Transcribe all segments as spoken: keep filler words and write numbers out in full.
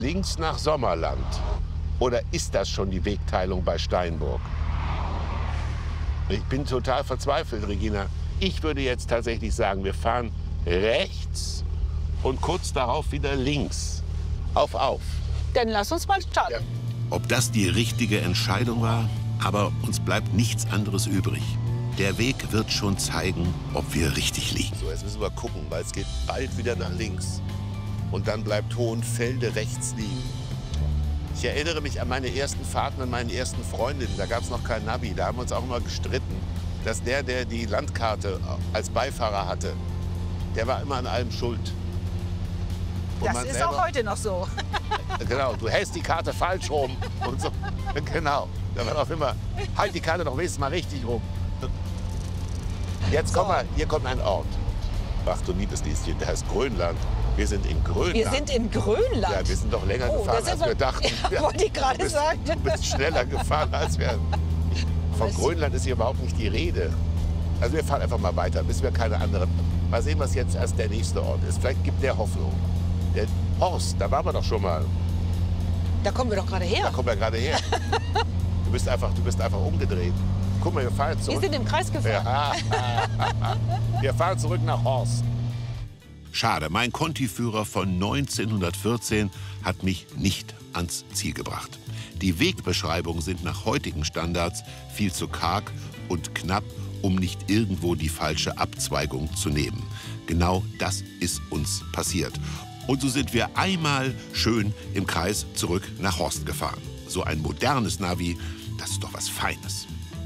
Links nach Sommerland. Oder ist das schon die Wegteilung bei Steinburg? Ich bin total verzweifelt, Regina. Ich würde jetzt tatsächlich sagen, wir fahren rechts und kurz darauf wieder links. Auf, auf. Dann lass uns mal starten. Ja. Ob das die richtige Entscheidung war? Aber uns bleibt nichts anderes übrig. Der Weg wird schon zeigen, ob wir richtig liegen. So, jetzt müssen wir gucken, weil es geht bald wieder nach links. Und dann bleibt Hohenfelde rechts liegen. Ich erinnere mich an meine ersten Fahrten, an meine ersten Freundinnen. Da gab es noch kein Navi. Da haben wir uns auch immer gestritten, dass der, der die Landkarte als Beifahrer hatte, der war immer an allem schuld. Und Das man ist selber, auch heute noch so. Genau, du hältst die Karte falsch rum. Und so. Genau. Da war auch immer, halt die Karte doch wenigstens mal richtig rum. Jetzt komm mal, hier kommt ein Ort. Ach du liebes Lieschen, der heißt Grönland. Wir sind in Grönland. Wir sind in Grönland. Ja, wir sind doch länger Oh, gefahren, da sind als wir wir- dachten. Ja, wollte ich gerade Du bist- sagen. Du bist schneller gefahren, als wir... Von Was? Grönland ist hier überhaupt nicht die Rede. Also wir fahren einfach mal weiter, bis wir keine anderen... Mal sehen, was jetzt erst der nächste Ort ist. Vielleicht gibt der Hoffnung. Der Horst, da waren wir doch schon mal. Da kommen wir doch gerade Da her. kommen wir gerade her. Du bist einfach, du bist einfach umgedreht. Guck mal, wir fahren Wir zurück. sind im Kreis gefahren. Ja. Wir fahren zurück nach Horst. Schade, mein Conti-Führer von neunzehnhundertvierzehn hat mich nicht ans Ziel gebracht. Die Wegbeschreibungen sind nach heutigen Standards viel zu karg und knapp, um nicht irgendwo die falsche Abzweigung zu nehmen. Genau das ist uns passiert. Und so sind wir einmal schön im Kreis zurück nach Horst gefahren. So ein modernes Navi, das ist doch was Feines.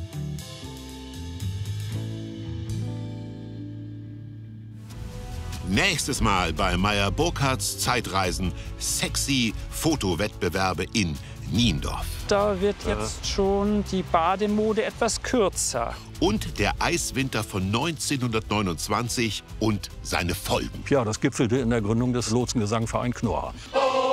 Nächstes Mal bei Meyer Burkhardts Zeitreisen sexy Fotowettbewerbe in Niendorf. Da wird jetzt schon die Bademode etwas kürzer. Und der Eiswinter von neunzehnhundertneunundzwanzig und seine Folgen. Ja, das gipfelte in der Gründung des Lotsengesangvereins Knorr.